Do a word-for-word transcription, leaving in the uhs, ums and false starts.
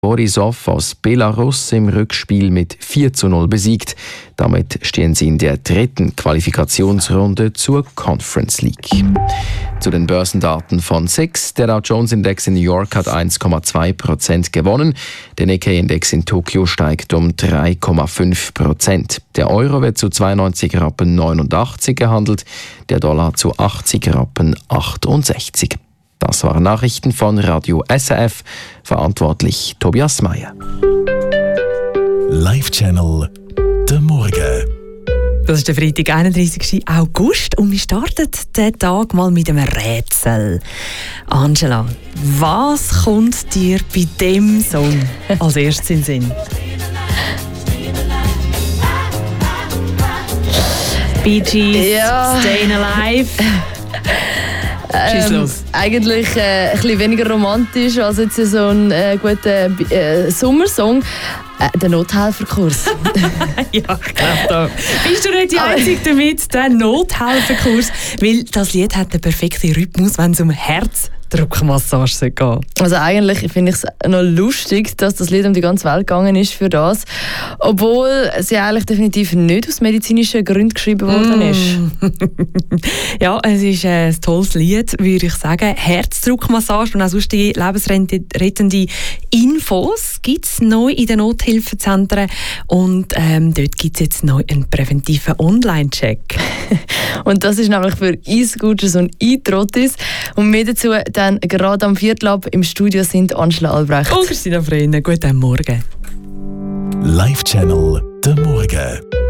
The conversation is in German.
Borisov aus Belarus im Rückspiel mit vier zu null besiegt. Damit stehen sie in der dritten Qualifikationsrunde zur Conference League. Zu den Börsendaten von S I X. Der Dow Jones Index in New York hat eins Komma zwei Prozent gewonnen. Der Nikkei Index in Tokio steigt um drei Komma fünf Prozent. Der Euro wird zu zweiundneunzig Rappen neunundachtzig gehandelt, der Dollar zu achtzig Rappen achtundsechzig. Das waren Nachrichten von Radio S R F, verantwortlich Tobias Meyer. Live-Channel «Der Morgen». Das ist der Freitag, einunddreißigsten August, und wir starten den Tag mal mit einem Rätsel. Angela, was kommt dir bei dem Song als erstes in den Sinn? Bee Gees, ja. Stayin' Alive. Ähm, eigentlich äh, ein bisschen weniger romantisch als jetzt so ein äh, guter äh, Sommersong. Äh, der Nothelferkurs. Ja, ich glaube da. Bist du nicht die Einzige damit, der Nothelferkurs? Weil das Lied hat den perfekten Rhythmus, wenn es um Herzdruckmassage geht. Also eigentlich finde ich es noch lustig, dass das Lied um die ganze Welt gegangen ist für das. Obwohl sie eigentlich definitiv nicht aus medizinischen Gründen geschrieben worden mm. ist. Ja, es ist ein tolles Lied, würde ich sagen. Herzdruckmassage und auch sonst die lebensrettende Infos gibt es neu in den Nothilfezentren. Und ähm, dort gibt es jetzt neu einen präventiven Online-Check. Und das ist nämlich für E-Scooters und E-Trottis. Und mehr dazu dann gerade am Viertel ab im Studio sind Angela Albrecht und Christina Frehne. Guten Morgen. Live-Channel «Der Morgen».